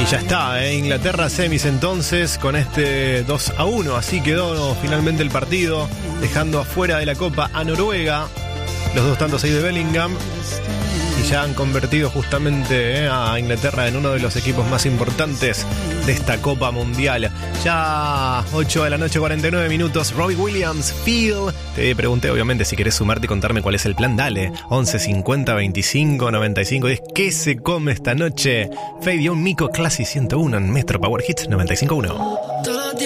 Y ya está, Inglaterra semis entonces con este 2-1. Así quedó finalmente el partido, dejando afuera de la Copa a Noruega. Los dos tantos ahí de Bellingham. Y ya han convertido justamente a Inglaterra en uno de los equipos más importantes de esta Copa Mundial. Ya 8 de la noche, 49 minutos. Robbie Williams, Phil. Te pregunté obviamente si querés sumarte y contarme cuál es el plan. Dale, 11 50 25 95 10. ¿Qué se come esta noche? Fade y un Mico Classic 101 en Metro Power Hits 95.1.